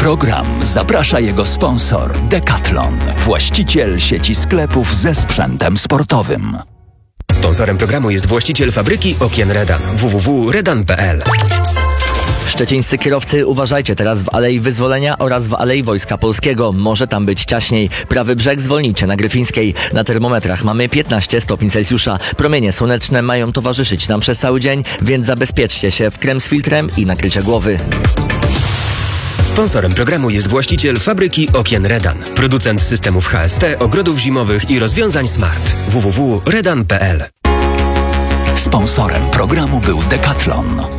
program zaprasza jego sponsor Decathlon, właściciel sieci sklepów ze sprzętem sportowym. Sponsorem programu jest właściciel fabryki okien Redan www.redan.pl. Szczecińscy kierowcy, uważajcie teraz w Alei Wyzwolenia oraz w Alei Wojska Polskiego. Może tam być ciaśniej. Prawy brzeg zwolnijcie na Gryfińskiej. Na termometrach mamy 15 stopni Celsjusza. Promienie słoneczne mają towarzyszyć nam przez cały dzień, więc zabezpieczcie się w krem z filtrem i nakrycie głowy. Sponsorem programu jest właściciel fabryki okien Redan, producent systemów HST, ogrodów zimowych i rozwiązań smart www.redan.pl. Sponsorem programu był Decathlon.